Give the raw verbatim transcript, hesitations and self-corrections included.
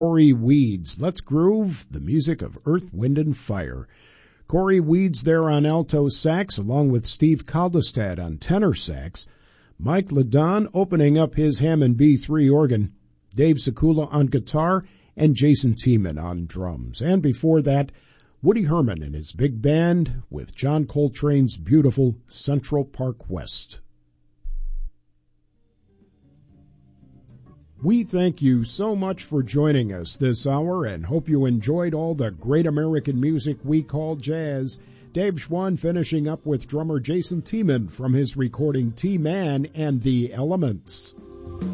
Corey Weeds. Let's groove, the music of Earth, Wind, and Fire. Corey Weeds there on alto sax, along with Steve Kaldestad on tenor sax. Mike Ladon opening up his Hammond B three organ. Dave Sekula on guitar, and Jason Tiemann on drums. And before that, Woody Herman and his big band with John Coltrane's beautiful Central Park West. We thank you so much for joining us this hour and hope you enjoyed all the great American music we call jazz. Dave Schwann finishing up with drummer Jason Tiemann from his recording T-Man and the Elements.